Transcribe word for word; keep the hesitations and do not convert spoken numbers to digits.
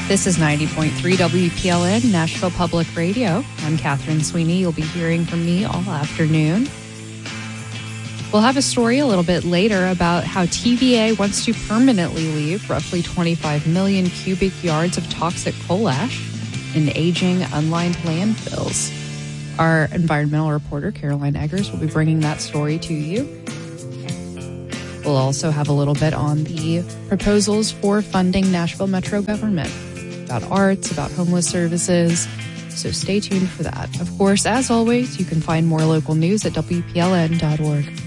This is ninety point three W P L N, Nashville Public Radio. I'm Catherine Sweeney. You'll be hearing from me all afternoon. We'll have a story a little bit later about how T V A wants to permanently leave roughly twenty-five million cubic yards of toxic coal ash in aging, unlined landfills. Our environmental reporter, Caroline Eggers, will be bringing that story to you. We'll also have a little bit on the proposals for funding Nashville Metro government, about arts, about homeless services. So stay tuned for that. Of course, as always, you can find more local news at W P L N dot org.